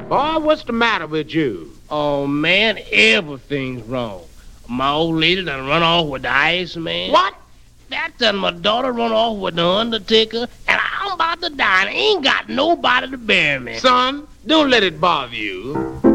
Boy, what's the matter with you? Oh, man, everything's wrong. My old lady done run off with the Iceman. What? That done my daughter run off with the Undertaker, and I'm about to die and ain't got nobody to bury me. Son, don't let it bother you.